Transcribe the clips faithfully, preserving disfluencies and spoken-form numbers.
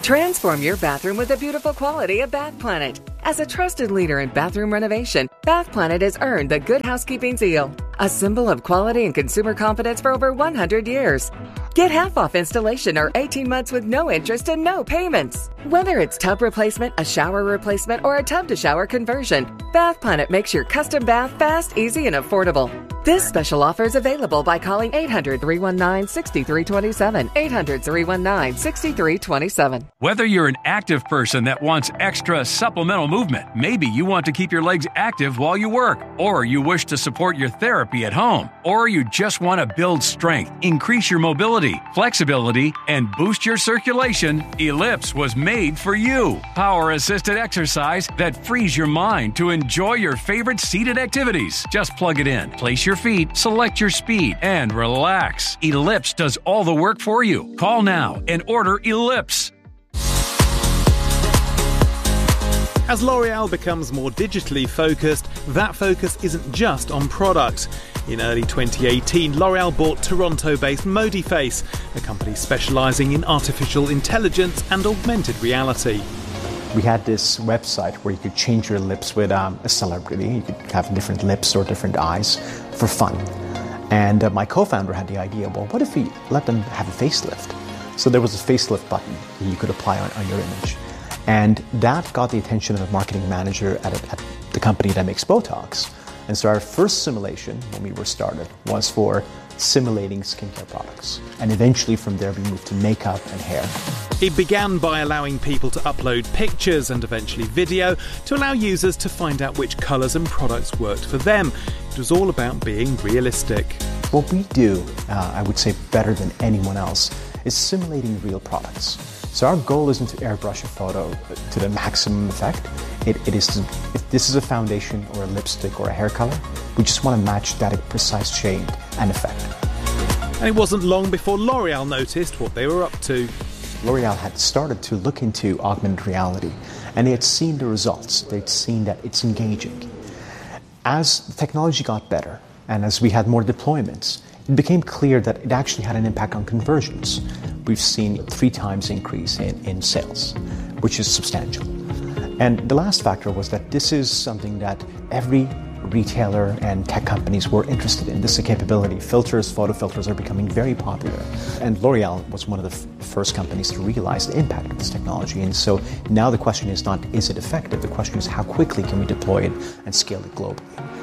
Transform your bathroom with the beautiful quality of Bath Planet. As a trusted leader in bathroom renovation, Bath Planet has earned the Good Housekeeping seal, a symbol of quality and consumer confidence for over one hundred years. Get half off installation or eighteen months with no interest and no payments. Whether it's tub replacement, a shower replacement, or a tub-to-shower conversion, Bath Planet makes your custom bath fast, easy, and affordable. This special offer is available by calling eight hundred, three one nine, six three two seven, eight hundred, three one nine, six three two seven. Whether you're an active person that wants extra supplemental movement, maybe you want to keep your legs active while you work, or you wish to support your therapy at home, or you just want to build strength, increase your mobility, flexibility, and boost your circulation, Ellipse was made for you. Power-assisted exercise that frees your mind to enjoy your favorite seated activities. Just plug it in, place your feet, select your speed, and relax. Ellipse does all the work for you. Call now and order Ellipse. As L'Oreal becomes more digitally focused, that focus isn't just on product. In early twenty eighteen, L'Oreal bought Toronto-based Modiface, a company specialising in artificial intelligence and augmented reality. We had this website where you could change your lips with um, a celebrity. You could have different lips or different eyes for fun. And uh, my co-founder had the idea, well, what if we let them have a facelift? So there was a facelift button you could apply on, on your image. And that got the attention of a marketing manager at, a, at the company that makes Botox. And so our first simulation, when we were started, was for simulating skincare products. And eventually from there we moved to makeup and hair. It began by allowing people to upload pictures and eventually video to allow users to find out which colours and products worked for them. It was all about being realistic. What we do, uh, I would say better than anyone else, is simulating real products. So our goal isn't to airbrush a photo to the maximum effect. It, it is to, if this is a foundation or a lipstick or a hair color, we just want to match that precise shade and effect. And it wasn't long before L'Oreal noticed what they were up to. L'Oreal had started to look into augmented reality, and they had seen the results. They'd seen that it's engaging. As the technology got better, and as we had more deployments, it became clear that it actually had an impact on conversions. We've seen a three times increase in, in sales, which is substantial. And the last factor was that this is something that every retailer and tech companies were interested in. This is a capability. Filters, photo filters are becoming very popular. And L'Oreal was one of the f- first companies to realize the impact of this technology. And so now the question is not, is it effective? The question is, how quickly can we deploy it and scale it globally?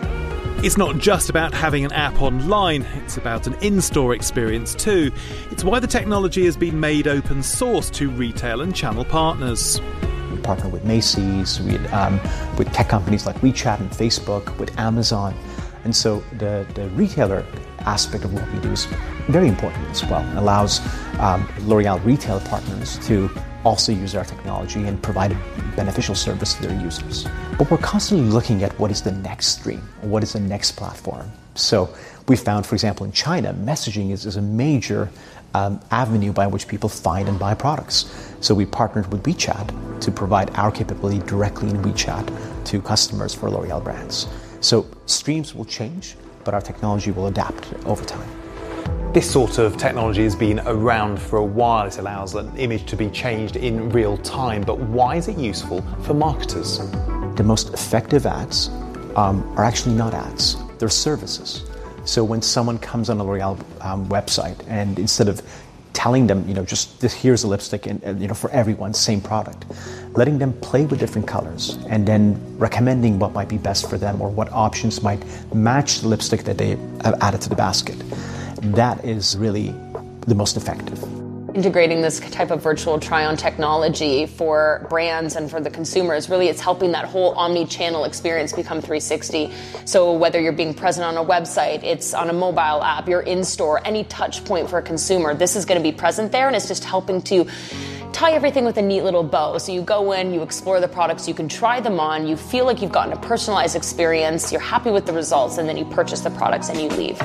It's not just about having an app online, it's about an in-store experience too. It's why the technology has been made open source to retail and channel partners. We partner with Macy's, we, um, with tech companies like WeChat and Facebook, with Amazon. And so the, the retailer aspect of what we do is very important as well. It allows um, L'Oreal retail partners to also use our technology and provide a beneficial service to their users. But we're constantly looking at what is the next stream, what is the next platform. So we found, for example, in China, messaging is, is a major um, avenue by which people find and buy products. So we partnered with WeChat to provide our capability directly in WeChat to customers for L'Oreal brands. So streams will change, but our technology will adapt over time. This sort of technology has been around for a while. It allows an image to be changed in real time, but why is it useful for marketers? The most effective ads um, are actually not ads, they're services. So when someone comes on a L'Oreal um, website and instead of telling them, you know, just this, here's a lipstick and, and you know, for everyone, same product, letting them play with different colors and then recommending what might be best for them or what options might match the lipstick that they have added to the basket. That is really the most effective. Integrating this type of virtual try-on technology for brands and for the consumers, really it's helping that whole omni-channel experience become three sixty. So whether you're being present on a website, it's on a mobile app, you're in-store, any touch point for a consumer, this is going to be present there, and it's just helping to tie everything with a neat little bow. So you go in, you explore the products, you can try them on, you feel like you've gotten a personalized experience, you're happy with the results, and then you purchase the products and you leave.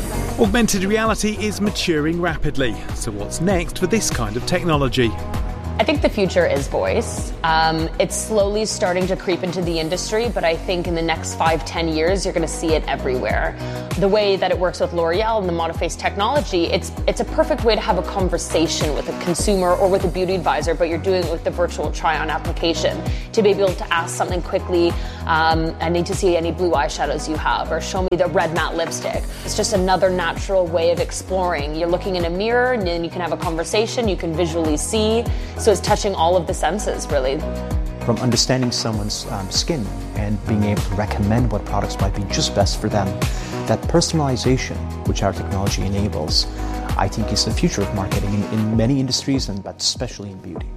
Augmented reality is maturing rapidly, so what's next for this kind of technology? I think the future is voice. Um, it's slowly starting to creep into the industry, but I think in the next five, ten years, you're going to see it everywhere. The way that it works with L'Oreal and the Modaface technology, it's it's a perfect way to have a conversation with a consumer or with a beauty advisor, but you're doing it with the virtual try-on application to be able to ask something quickly. Um, I need to see any blue eyeshadows you have, or show me the red matte lipstick. It's just another natural way of exploring. You're looking in a mirror, and then you can have a conversation. You can visually see. So it's touching all of the senses, really. From understanding someone's um, skin and being able to recommend what products might be just best for them, that personalization, which our technology enables, I think is the future of marketing in, in many industries, and but especially in beauty.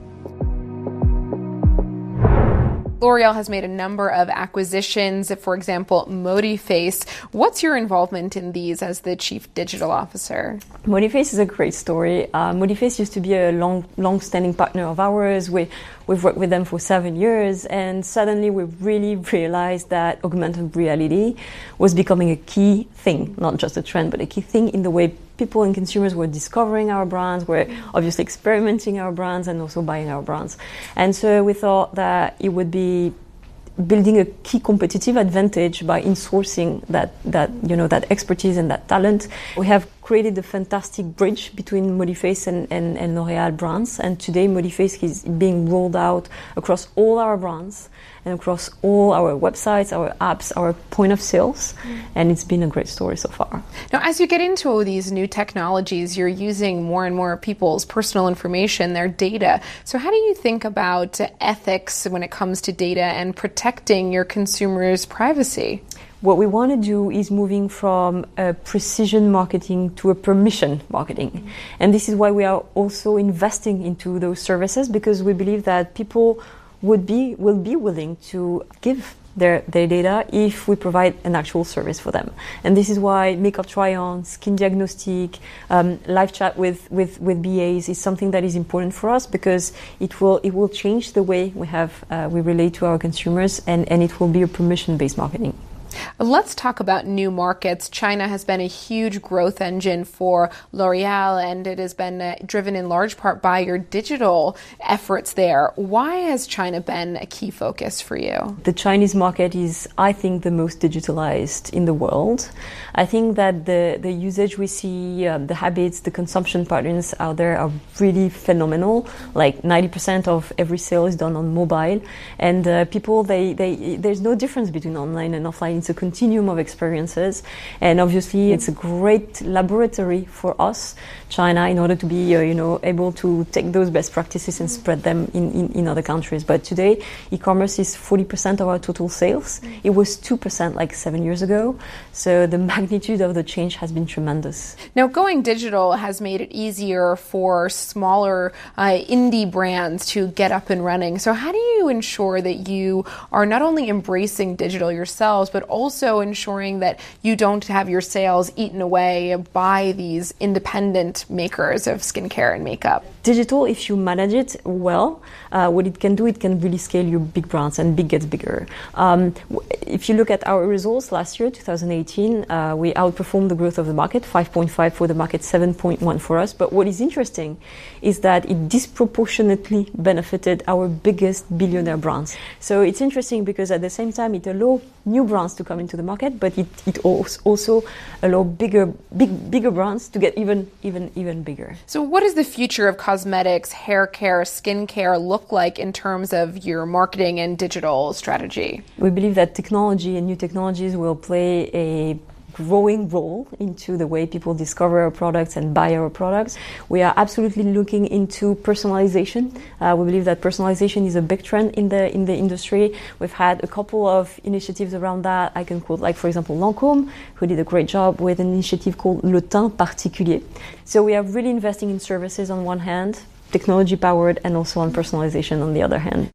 L'Oreal has made a number of acquisitions, for example, Modiface. What's your involvement in these as the Chief Digital Officer? Modiface is a great story. Uh, Modiface used to be a long, long-standing partner of ours. We, we've worked with them for seven years, and suddenly we really realized that augmented reality was becoming a key thing, not just a trend, but a key thing in the way people and consumers were discovering our brands, were obviously experimenting our brands, and also buying our brands. And so we thought that it would be building a key competitive advantage by insourcing that, that you know, that expertise and that talent. We have created a fantastic bridge between Modiface and, and, and L'Oreal brands, and today Modiface is being rolled out across all our brands and across all our websites, our apps, our point of sales, mm. and it's been a great story so far. Now, as you get into all these new technologies, you're using more and more people's personal information, their data. So how do you think about ethics when it comes to data and protecting your consumers' privacy? What we want to do is moving from a precision marketing to a permission marketing. Mm-hmm. And this is why we are also investing into those services, because we believe that people would be will be willing to give their, their data if we provide an actual service for them. And this is why makeup try-on, skin diagnostic, um, live chat with, with, with B As is something that is important for us, because it will it will change the way we have uh, we relate to our consumers, and, and it will be a permission-based marketing. Let's talk about new markets. China has been a huge growth engine for L'Oreal, and it has been uh, driven in large part by your digital efforts there. Why has China been a key focus for you? The Chinese market is, I think, the most digitalized in the world. I think that the, the usage we see, um, the habits, the consumption patterns out there are really phenomenal. Like ninety percent of every sale is done on mobile, and uh, people, they, they, there's no difference between online and offline. It's a continuum of experiences, and obviously it's a great laboratory for us, China, in order to be uh, you know able to take those best practices and spread them in, in, in other countries. But today, e-commerce is forty percent of our total sales. It was two percent like seven years ago. So the magnitude of the change has been tremendous. Now, going digital has made it easier for smaller uh, indie brands to get up and running. So how do you ensure that you are not only embracing digital yourselves, but also ensuring that you don't have your sales eaten away by these independent makers of skincare and makeup? Digital, if you manage it well, uh, what it can do, it can really scale your big brands, and big gets bigger. Um, if you look at our results last year, twenty eighteen, uh, we outperformed the growth of the market, five point five for the market, seven point one for us. But what is interesting is that it disproportionately benefited our biggest billionaire brands. So it's interesting because at the same time, it allowed new brands to come into the market, but it, it also allowed bigger, big, bigger brands to get even, even, even bigger. So what does the future of cosmetics, hair care, skin care look like in terms of your marketing and digital strategy? We believe that technology and new technologies will play a growing role into the way people discover our products and buy our products. We are absolutely looking into personalization. Uh, we believe that personalization is a big trend in the in the industry. We've had a couple of initiatives around that. I can quote, like, for example, Lancôme, who did a great job with an initiative called Le Teint Particulier. So we are really investing in services on one hand, technology powered, and also on personalization on the other hand.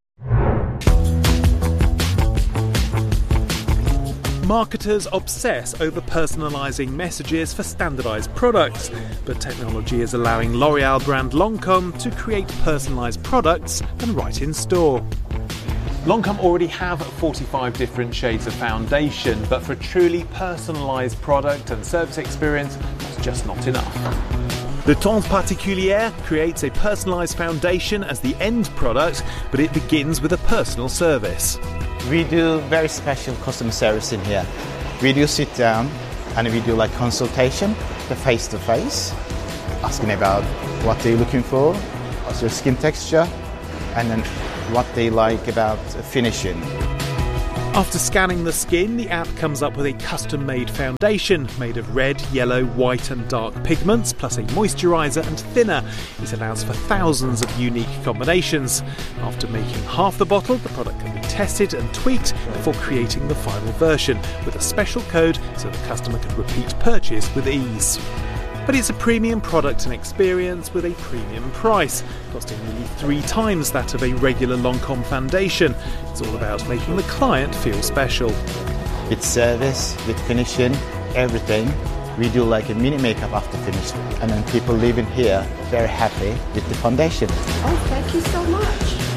Marketers obsess over personalising messages for standardised products, but technology is allowing L'Oreal brand Lancôme to create personalised products and right in store. Lancôme already have forty-five different shades of foundation, but for a truly personalised product and service experience, that's just not enough. Le Temps Particulier creates a personalised foundation as the end product, but it begins with a personal service. We do very special customer service in here. We do sit down and we do like consultation, the face-to-face, asking about what they're looking for, what's your skin texture, and then what they like about finishing. After scanning the skin, the app comes up with a custom-made foundation made of red, yellow, white and dark pigments, plus a moisturiser and thinner. It allows for thousands of unique combinations. After making half the bottle, the product can be tested and tweaked before creating the final version, with a special code so the customer can repeat purchase with ease. But it's a premium product and experience with a premium price, costing nearly three times that of a regular Lancôme foundation. It's all about making the client feel special. With service, with finishing, everything. We do like a mini makeup after finish, and then people leaving here very happy with the foundation. Oh, thank you so much.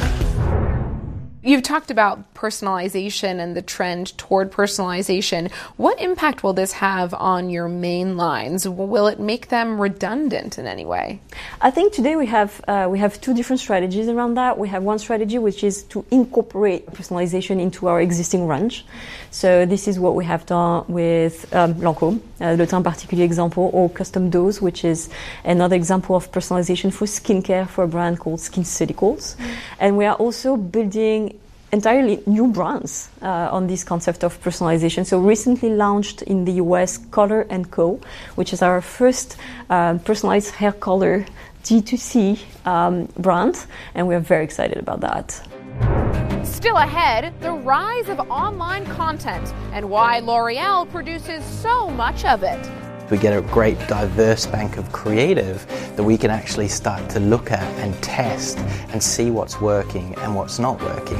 You've talked about personalization and the trend toward personalization. What impact will this have on your main lines? Will it make them redundant in any way? I think today we have uh, we have two different strategies around that. We have one strategy which is to incorporate personalization into our existing range. So this is what we have done with um, Lancôme, uh, Le Temps Particulier example, or Custom Dose, which is another example of personalization for skincare for a brand called SkinCeuticals. Mm. And we are also building entirely new brands uh, on this concept of personalization. So recently launched in the U S Color and Co, which is our first uh, personalized hair color D two C um, brand, and we are very excited about that. Still ahead, the rise of online content and why L'Oreal produces so much of it. We get a great diverse bank of creative that we can actually start to look at and test and see what's working and what's not working.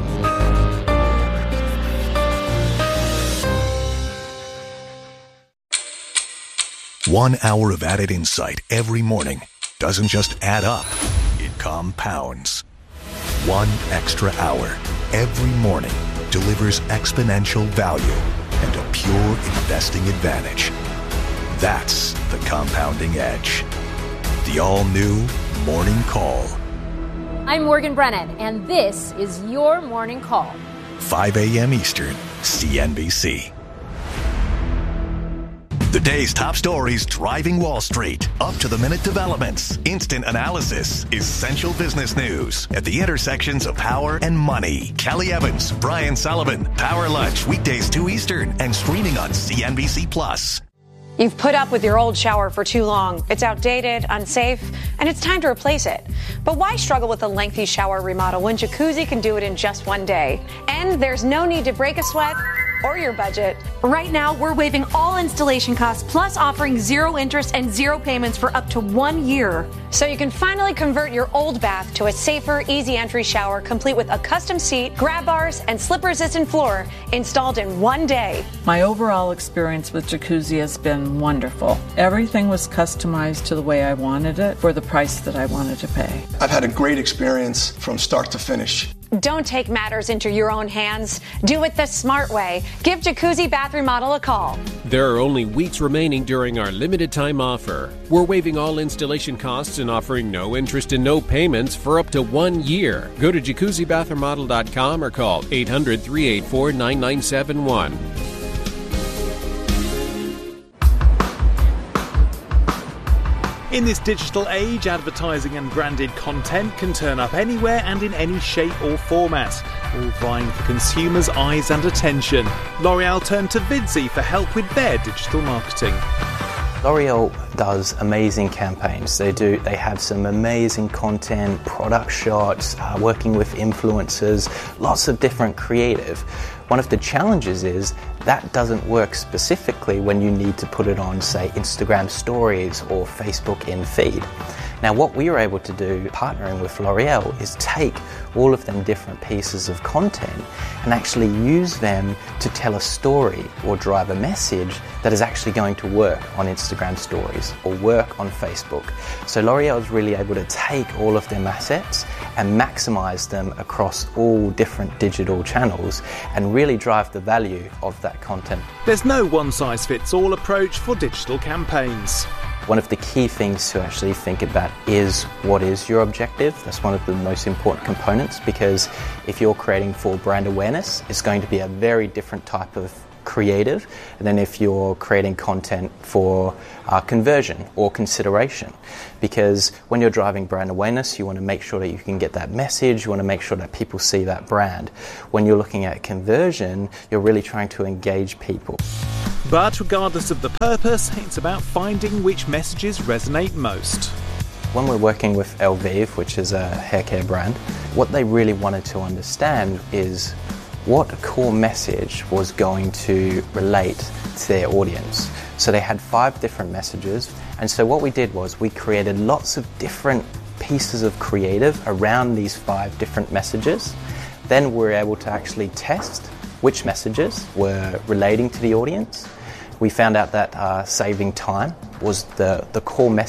One hour of added insight every morning doesn't just add up, it compounds. One extra hour every morning delivers exponential value and a pure investing advantage. That's the compounding edge. The all-new Morning Call. I'm Morgan Brennan, and this is your Morning Call. five a.m. Eastern, C N B C. The day's top stories driving Wall Street. Up-to-the-minute developments, instant analysis, essential business news at the intersections of power and money. Kelly Evans, Brian Sullivan, Power Lunch, weekdays two Eastern, and streaming on C N B C Plus. You've put up with your old shower for too long. It's outdated, unsafe, and it's time to replace it. But why struggle with a lengthy shower remodel when Jacuzzi can do it in just one day? And there's no need to break a sweat or your budget. Right now, we're waiving all installation costs, plus offering zero interest and zero payments for up to one year. So you can finally convert your old bath to a safer, easy entry shower, complete with a custom seat, grab bars, and slip-resistant floor installed in one day. My overall experience with Jacuzzi has been wonderful. Everything was customized to the way I wanted it for the price that I wanted to pay. I've had a great experience from start to finish. Don't take matters into your own hands. Do it the smart way. Give Jacuzzi Bath Remodel a call. There are only weeks remaining during our limited time offer. We're waiving all installation costs and offering no interest and no payments for up to one year. Go to jacuzzi bath remodel dot com or call eight hundred, three eight four, nine nine seven one. In this digital age, advertising and branded content can turn up anywhere and in any shape or format, all vying for consumers' eyes and attention. L'Oreal turned to Vidsy for help with their digital marketing. L'Oreal does amazing campaigns. They do. They have some amazing content, product shots, uh, working with influencers, lots of different creative. One of the challenges is that doesn't work specifically when you need to put it on, say, Instagram stories or Facebook in feed. Now, what we were able to do, partnering with L'Oreal, is take all of them different pieces of content and actually use them to tell a story or drive a message that is actually going to work on Instagram stories or work on Facebook. So L'Oreal is really able to take all of them assets and maximize them across all different digital channels and really drive the value of that content. There's no one-size-fits-all approach for digital campaigns. One of the key things to actually think about is what is your objective. That's one of the most important components, because if you're creating for brand awareness, it's going to be a very different type of creative than if you're creating content for uh, conversion or consideration. Because when you're driving brand awareness, you want to make sure that you can get that message, you want to make sure that people see that brand. When you're looking at conversion, you're really trying to engage people. But regardless of the purpose, it's about finding which messages resonate most. When we're working with Elvive, which is a hair care brand, what they really wanted to understand is what core message was going to relate to their audience. So they had five different messages, and so what we did was we created lots of different pieces of creative around these five different messages. Then we were able to actually test which messages were relating to the audience. We found out that uh, saving time was the, the core message